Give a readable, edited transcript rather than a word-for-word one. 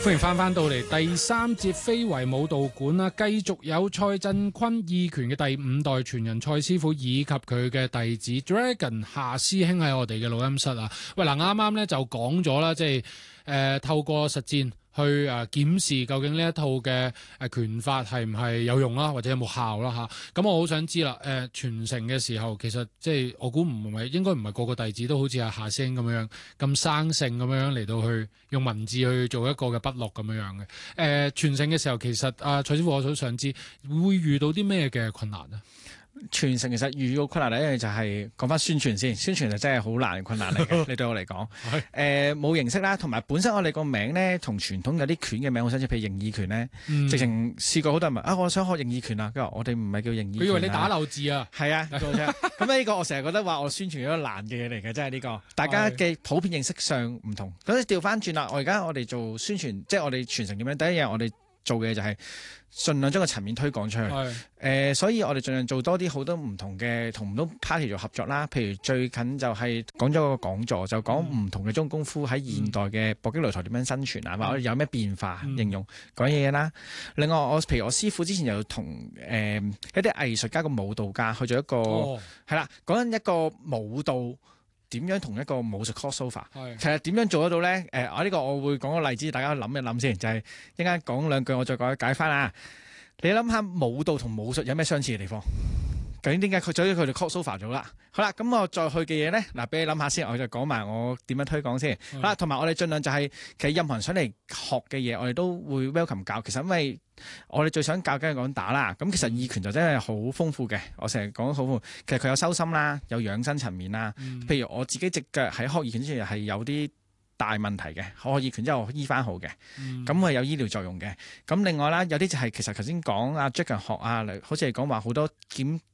歡迎翻到嚟第三節非遺舞蹈館啦，繼續有蔡振坤意拳嘅第5代傳人蔡師傅以及佢嘅弟子 Dragon 夏師兄喺我哋嘅錄音室啊。喂，嗱，啱啱咧就講咗啦，即係透過實戰去檢視究竟呢一套嘅拳法係唔係有用啦，或者有冇效啦嚇。咁我好想知啦，傳承嘅時候其實即係我估應該唔係個個弟子都好似阿夏師兄咁樣咁生性咁樣嚟到去用文字去做一個嘅筆錄咁樣嘅。傳承嘅時候其實蔡師傅我都想知會遇到啲咩嘅困難啊？ 傳承其實遇到困難咧，就係講翻宣傳先，宣傳就真係好難困難嚟嘅。你對我嚟講，冇形式啦，同埋本身我哋個名咧同傳統有啲拳嘅名好相似，譬如形意拳咧，直情試過好多人問我想學形意拳啊，佢話我哋唔係叫形意拳， 佢以為你打漏字啊， 係啊，咁呢個我成日覺得話我宣傳咗難嘅嘢嚟嘅，真係呢個大家嘅普遍認識上唔同。咁調翻轉啦，我哋做宣傳，即係我哋傳承點樣？第一樣我哋做嘅就係盡量將個層面推廣出去，所以我哋盡量做多啲好多唔同嘅同唔同 party 做合作啦。譬如最近就係講咗個講座，就講唔同嘅中功夫喺現代嘅搏擊擂台點樣生存啊，或者有咩變化，形容講嘢啦。另外譬如我師傅之前又同一啲藝術家個舞蹈家去做一個係啦，講緊一個舞蹈點樣同一個武術 crossover，其實點樣做得到咧？呢個我會講個例子，大家諗一諗先，就係一陣間講兩句，我再解翻啊！你諗下舞蹈同武術有咩相似嘅地方？究竟點解佢哋 crossover 咗啦？好啦，咁我再去嘅嘢咧，嗱，俾你諗下先，我就講埋我點樣推廣先。好啦，同埋我哋盡量就係其實任何人想嚟學嘅嘢，我哋都會 welcome 教。其實因為我哋最想教梗係講打啦，咁其實意拳就真係好豐富嘅。我成日講好豐富，其實佢有修心啦，有養生層面啦。譬如我自己隻腳喺學意拳之前係有啲大問題嘅，學意拳之後醫翻好嘅，咁係有醫療作用嘅。咁另外啦，有啲就係其實頭先講阿 Jack 學好似係講話好多